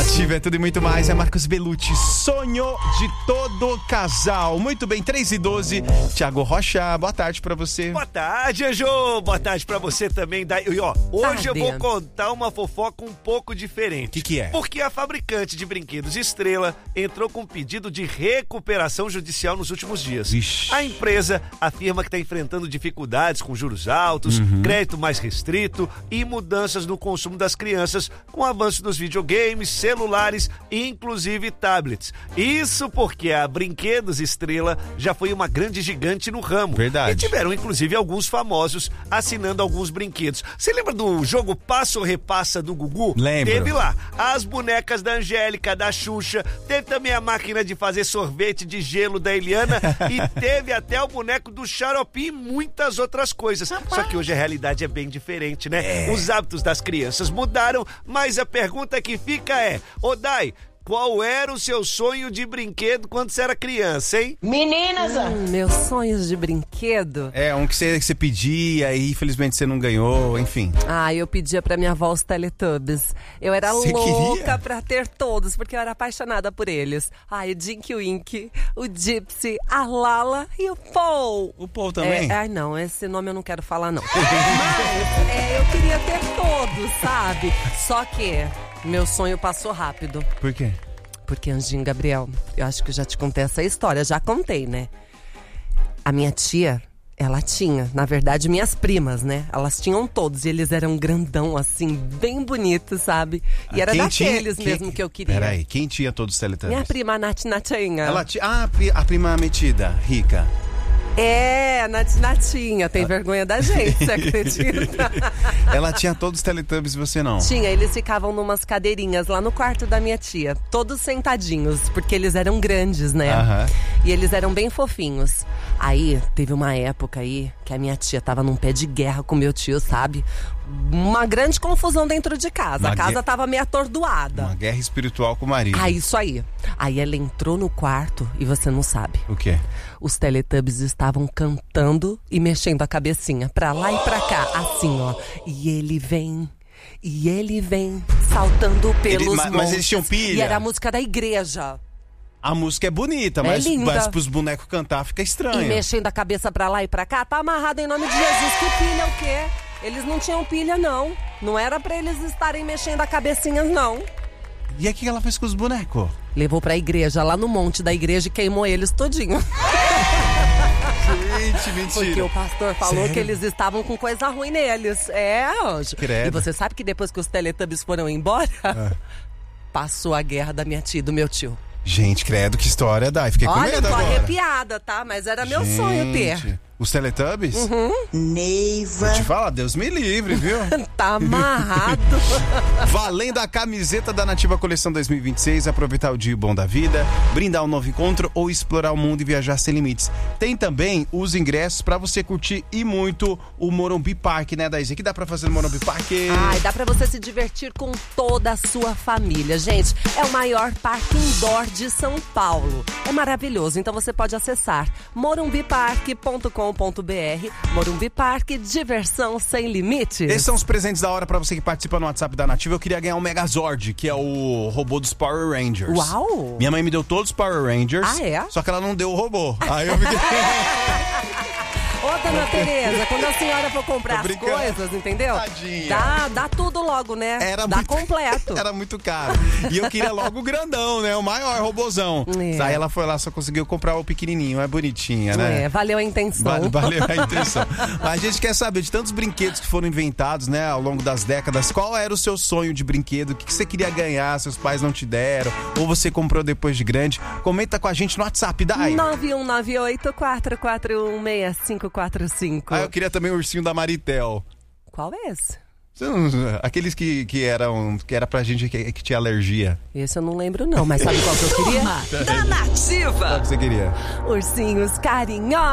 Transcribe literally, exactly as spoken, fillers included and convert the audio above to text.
Nativa é tudo e muito mais. É Marcos Bellucci, sonho de todo casal. Muito bem, três e doze. Thiago Rocha, boa tarde pra você. Boa tarde, Anjo. Boa tarde pra você também. E ó, hoje eu vou contar uma fofoca um pouco diferente. O que que é? Porque a fabricante de brinquedos Estrela entrou com um pedido de recuperação judicial nos últimos dias. Ixi. A empresa afirma que está enfrentando dificuldades com juros altos, uhum. crédito mais restrito e mudanças no consumo das crianças com o avanço dos videogames, celulares e inclusive tablets. Isso porque a Brinquedos Estrela já foi uma grande gigante no ramo. Verdade. E tiveram inclusive alguns famosos assinando alguns brinquedos. Você lembra do jogo Passa ou Repassa do Gugu? Lembro. Teve lá as bonecas da Angélica, da Xuxa, teve também a máquina de fazer sorvete de gelo da Eliana e teve até o boneco do Xarope e muitas outras coisas. Só que hoje a realidade é bem diferente, né? É. Os hábitos das crianças mudaram, mas a pergunta que fica é: ô Dai, qual era o seu sonho de brinquedo quando você era criança, hein? Meninas! Hum, meus sonhos de brinquedo? É, um que você, que você pedia e infelizmente você não ganhou, enfim. Ah, eu pedia pra minha avó os Teletubbies. Eu era Você louca queria? pra ter todos, porque eu era apaixonada por eles. Ai, o Dinky Wink, o Gypsy, a Lala e o Paul. O Paul também? É, ai, não, esse nome eu não quero falar, não. Mas é, eu queria ter todos, sabe? Só que meu sonho passou rápido. Por quê? Porque, Anjinho Gabriel, eu acho que eu já te contei essa história, já contei, né? A minha tia, ela tinha, na verdade, minhas primas, né? Elas tinham todos e eles eram grandão, assim, bem bonitos, sabe? E era quem daqueles tinha, mesmo quem, que eu queria. Peraí, quem tinha todos os Teletubbies? Minha prima, a Nath Natinha. Ela tinha, ah, a prima metida, rica. É, a Nath Natinha. Tem vergonha da gente, você acredita? Ela tinha todos os Teletubbies e você não? Tinha, eles ficavam numas cadeirinhas lá no quarto da minha tia. Todos sentadinhos, porque eles eram grandes, né? Aham. E eles eram bem fofinhos. Aí, teve uma época aí que a minha tia tava num pé de guerra com meu tio, sabe? Uma grande confusão dentro de casa. Uma a casa guerra... tava meio atordoada. Uma guerra espiritual com o marido. Ah, isso aí. Aí ela entrou no quarto e você não sabe. O quê? Os Teletubbies estavam cantando e mexendo a cabecinha pra lá e pra cá, assim, ó. E ele vem, e ele vem, saltando pelos Ele, mas, montes. mas eles tinham pilha? E era a música da igreja. A música é bonita, É mas, linda. mas pros bonecos cantar fica estranho. E mexendo a cabeça pra lá e pra cá, tá amarrado em nome de Jesus. Que pilha o quê? Eles não tinham pilha, não. Não era pra eles estarem mexendo a cabecinha, não. E aí o que ela fez com os bonecos? Levou pra igreja, lá no monte da igreja, e queimou eles todinho. Gente, mentira. Porque o pastor falou Sério? que eles estavam com coisa ruim neles. É, Anjo. Credo. E você sabe que depois que os Teletubbies foram embora, Ah. passou a guerra da minha tia e do meu tio. Gente, credo, que história dá. Fiquei com Olha, eu medo tô agora. arrepiada, tá? Mas era meu Gente, sonho ter. Os Teletubbies? Uhum. Neiva. Vou te falar, Deus me livre, viu? Tá amarrado. Valendo a camiseta da Nativa Coleção dois mil e vinte e seis, aproveitar o dia bom da vida, brindar um novo encontro ou explorar o mundo e viajar sem limites. Tem também os ingressos pra você curtir e muito o Morumbi Park, né, Daísa? O que dá pra fazer no Morumbi Park? Ai, dá pra você se divertir com toda a sua família. Gente, é o maior parque indoor de São Paulo. É maravilhoso, então você pode acessar morumbi park ponto com ponto b r. Morumbi Park, diversão sem limites. Esses são os presentes da hora pra você que participa no WhatsApp da Nativa. Eu queria ganhar um Megazord, que é o robô dos Power Rangers. Uau! Minha mãe me deu todos os Power Rangers. Ah, é? Só que ela não deu o robô. Aí eu fiquei... Ô, dona Tereza, quando a senhora for comprar as brincando. coisas, entendeu? Tadinha. Dá, dá tudo logo, né? Era dá muito, completo. Era muito caro. E eu queria logo o grandão, né? O maior robôzão. É. Aí ela foi lá, só conseguiu comprar o pequenininho. É bonitinha, né? É, valeu a intenção. Vale, valeu a intenção. A gente quer saber de tantos brinquedos que foram inventados, né, ao longo das décadas. Qual era o seu sonho de brinquedo? O que você queria ganhar? Seus pais não te deram? Ou você comprou depois de grande? Comenta com a gente no WhatsApp, Dai. nove um nove oito, quatro quatro um, seis cinco quatro cinco. Ah, eu queria também o ursinho da Maritel. Qual é esse? Você não- Aqueles que, que eram que era pra gente que, que tinha alergia. Esse eu não lembro não, mas sabe qual que eu queria? Da Nativa. Qual que você queria? Ursinhos carinhosos.